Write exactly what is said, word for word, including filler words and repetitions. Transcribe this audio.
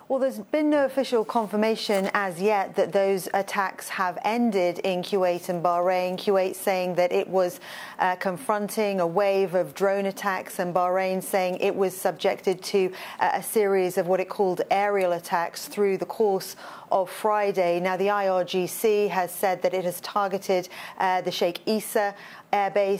Well, there's been no official confirmation as yet that those attacks have ended in Kuwait and Bahrain. Kuwait saying that it was uh, confronting a wave of drone attacks, and Bahrain saying it was subjected to uh, a series of what it called aerial attacks through the course of Friday. Now, the I R G C has said that it has targeted uh, the Sheikh Issa airbase